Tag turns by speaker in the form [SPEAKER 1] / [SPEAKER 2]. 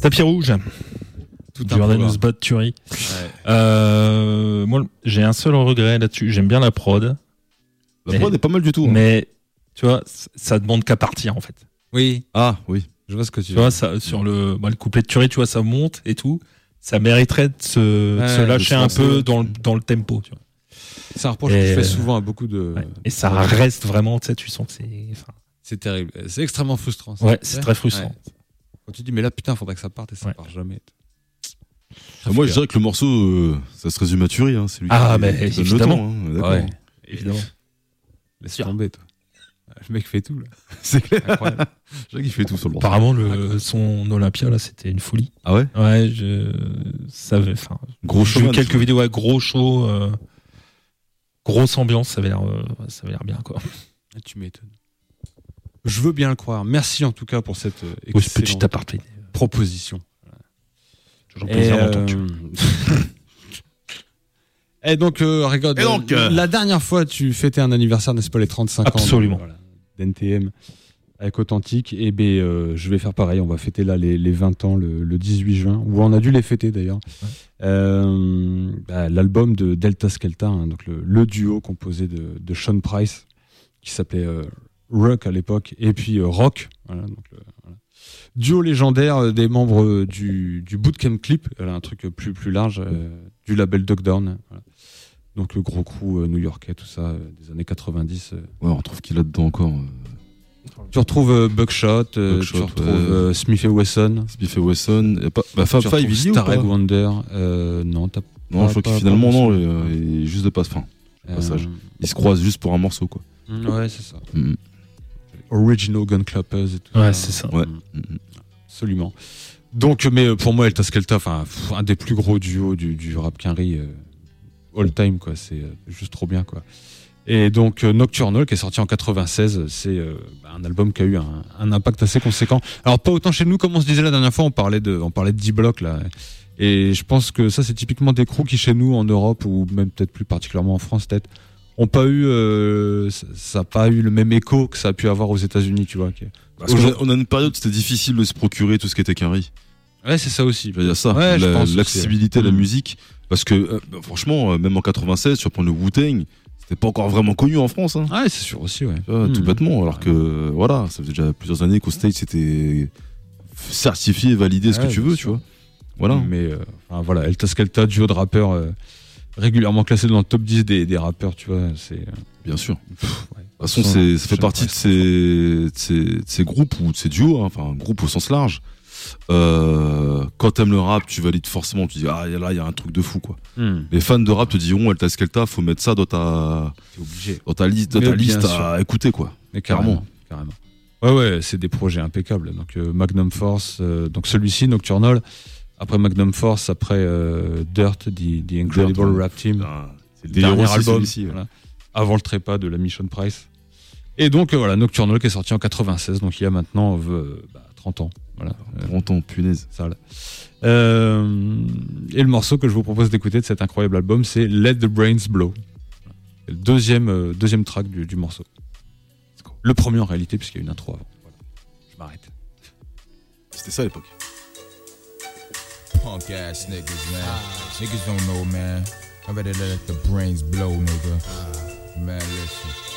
[SPEAKER 1] Tapis rouge.
[SPEAKER 2] Tout
[SPEAKER 1] Jordan Bot Tuerie. Moi, j'ai un seul regret là-dessus. J'aime bien la prod.
[SPEAKER 3] La prod est pas mal du tout.
[SPEAKER 1] Mais tu vois, ça demande qu'à partir en fait.
[SPEAKER 2] Oui.
[SPEAKER 3] Ah oui.
[SPEAKER 2] Je vois ce que tu
[SPEAKER 1] Tu
[SPEAKER 2] veux.
[SPEAKER 1] vois, ça, sur le couplet de Tuerie, tu vois, ça monte et tout. Ça mériterait de se lâcher un peu dans le tempo. Tu vois.
[SPEAKER 2] C'est un reproche que je fais souvent à beaucoup de.
[SPEAKER 1] Ouais. Et ça reste vraiment, tu sais, tu sens que
[SPEAKER 2] c'est terrible. C'est extrêmement frustrant.
[SPEAKER 1] Ouais, c'est très frustrant.
[SPEAKER 2] Ouais. Quand tu dis, mais là, putain, faudrait que ça parte et ça part jamais.
[SPEAKER 3] Moi, je dirais que le morceau, ça se résume à Tuerie. Hein. C'est lui
[SPEAKER 1] mais
[SPEAKER 3] qui donne
[SPEAKER 1] évidemment.
[SPEAKER 3] le temps. Hein.
[SPEAKER 1] Ouais, évidemment.
[SPEAKER 2] Laisse tomber, toi. Le mec fait tout, là.
[SPEAKER 3] C'est clair. Incroyable. Je sais qu'il fait tout sur le morceau.
[SPEAKER 1] Apparemment, son Olympia, là, c'était une folie.
[SPEAKER 3] Ah ouais?
[SPEAKER 1] Ouais, je savais.
[SPEAKER 3] Gros show.
[SPEAKER 1] J'ai vu quelques vidéos, gros show, grosse ambiance, ça avait l'air bien, quoi.
[SPEAKER 2] Tu m'étonnes. Je veux bien le croire. Merci en tout cas pour cette
[SPEAKER 1] petit aparté
[SPEAKER 2] proposition.
[SPEAKER 1] Toujours plaisir d'entendre.
[SPEAKER 2] Et donc, regarde, la dernière fois, tu fêtais un anniversaire, n'est-ce pas, les 35
[SPEAKER 1] Absolument.
[SPEAKER 2] ans d'NTM avec Authentique. Et je vais faire pareil. On va fêter là les 20 ans le 18 juin, où on a dû les fêter d'ailleurs. Ouais. L'album de Delta Skelta, hein, donc le duo composé de Sean Price, qui s'appelait Rock à l'époque, et puis Rock. Voilà, donc duo légendaire des membres du Bootcamp Clip, un truc plus large, du label Dog Down. Voilà. Donc le gros crew new-yorkais, tout ça, des années 90.
[SPEAKER 3] Ouais, on retrouve qui là-dedans encore.
[SPEAKER 2] Tu retrouves Buckshot, tu retrouves Smith & Wesson.
[SPEAKER 3] Smith & Wesson. Fab Five, il y
[SPEAKER 2] Star Egg Wonder. Non,
[SPEAKER 3] je crois que finalement, non, il est juste de passage. Ils se croisent juste pour un morceau, quoi.
[SPEAKER 2] Ouais, c'est ça. Original Gun Clappers et tout
[SPEAKER 1] ça.
[SPEAKER 2] Ouais,
[SPEAKER 1] c'est ça.
[SPEAKER 3] Ouais.
[SPEAKER 2] Absolument. Donc, mais pour moi, Delta Skelta, un des plus gros duos du rap quinri all time, quoi. C'est juste trop bien, quoi. Et donc, Nocturnal, qui est sorti en 96, c'est un album qui a eu un impact assez conséquent. Alors, pas autant chez nous, comme on se disait la dernière fois, on parlait de D-Block, là. Et je pense que ça, c'est typiquement des crews qui, chez nous, en Europe, ou même peut-être plus particulièrement en France, peut-être, ont pas eu, ça n'a pas eu le même écho que ça a pu avoir aux États-Unis, tu vois.
[SPEAKER 3] Parce qu'on a une période où c'était difficile de se procurer tout ce qui était quinri.
[SPEAKER 2] Ouais, c'est ça aussi.
[SPEAKER 3] Il y a ça, l'accessibilité à la musique. Parce que, franchement, même en 96, tu vas prendre le Wu-Tang, c'était pas encore vraiment connu en France. Hein.
[SPEAKER 2] Ouais, c'est sûr aussi, ouais.
[SPEAKER 3] Tout bêtement. Alors que, voilà, ça faisait déjà plusieurs années qu'au States, c'était certifié, validé, ce que tu veux, tu vois. Voilà.
[SPEAKER 2] Mais, voilà, Delta Skelta, duo de rappeurs régulièrement classé dans le top 10 des rappeurs, tu vois. C'est
[SPEAKER 3] bien sûr. De toute façon, ça fait partie de ces groupes ou de ces duos, enfin, groupe au sens large. Quand t'aimes le rap, tu valides forcément, tu dis là il y a un truc de fou, quoi. Les fans de rap te diront Delta Skelta, faut mettre ça dans ta liste à écouter, quoi.
[SPEAKER 2] Mais carrément. Ouais, c'est des projets impeccables. Donc Magnum Force, donc celui-ci Nocturnal, après Magnum Force, après Dirt, The Incredible Rap Team,
[SPEAKER 3] c'est le
[SPEAKER 2] dernier album,
[SPEAKER 3] voilà.
[SPEAKER 2] Avant le trépas de la Mission Price. Et donc voilà, Nocturnal qui est sorti en 96, donc il y a maintenant 30 ans. Voilà.
[SPEAKER 3] 30 ans, punaise.
[SPEAKER 2] Ça, et le morceau que je vous propose d'écouter de cet incroyable album, c'est Let the Brains Blow. C'est le deuxième track du morceau. Le premier en réalité, puisqu'il y a une intro avant. Voilà. Je m'arrête.
[SPEAKER 3] C'était ça à l'époque.
[SPEAKER 4] Punk ass niggas, man. Niggas don't know, man. I better let the brains blow, nigga. Man, listen.